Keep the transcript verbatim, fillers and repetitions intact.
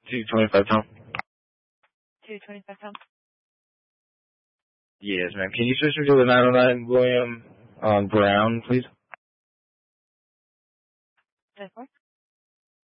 two twenty-five Tom. two twenty-five Tom. Yes, ma'am. Can you switch me to the nine oh nine William um, Brown, please? ten four.